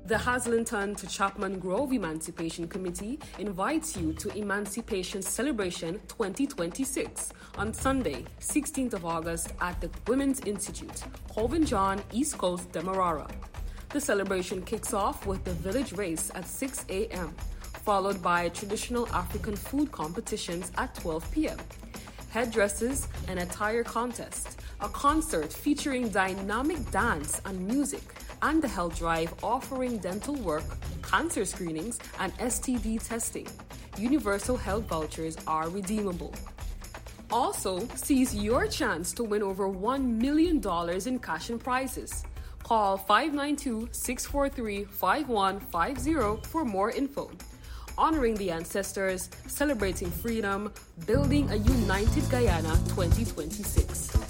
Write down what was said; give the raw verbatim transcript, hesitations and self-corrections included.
The Haslington to Chapman Grove Emancipation Committee invites you to Emancipation Celebration twenty twenty-six on Sunday, sixteenth of August at the Women's Institute, Colvin John, East Coast, Demerara. The celebration kicks off with the village race at six a.m., followed by traditional African food competitions at twelve p.m., headdresses and attire contest, a concert featuring dynamic dance and music, and the health drive offering dental work, cancer screenings, and S T D testing. Universal health vouchers are redeemable. Also, seize your chance to win over one million dollars in cash and prizes. Call five nine two, six four three, five one five zero for more info. Honoring the ancestors, celebrating freedom, building a united Guyana twenty twenty-six.